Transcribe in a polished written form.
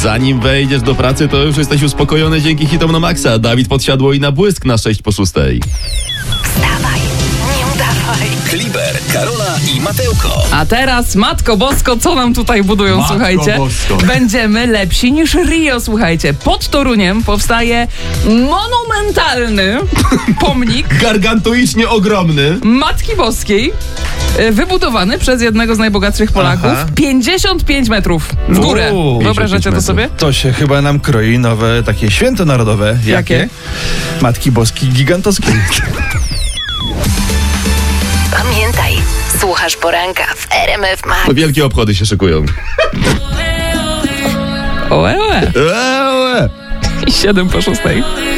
Zanim wejdziesz do pracy, to już jesteś uspokojony dzięki hitom na maksa. Dawid Podsiadło i Na błysk na 6 po 6. Wstawaj, nie udawaj. Kliber, Karola i Mateuko. A teraz, Matko Bosko, co nam tutaj budują, Matko słuchajcie? Bosko. Będziemy lepsi niż Rio, słuchajcie. Pod Toruniem powstaje monumentalny pomnik Gargantuicznie ogromny. Matki Boskiej, wybudowany przez jednego z najbogatszych Polaków. Aha. 55 metrów w górę. Uuu, Wyobrażacie to 55 sobie? To się chyba nam kroi nowe takie święto narodowe. Jakie? Matki Boskiej Gigantowskiej. Pamiętaj, słuchasz poranka w RMF Max. Wielkie obchody się szykują. Oe. 7 po 6.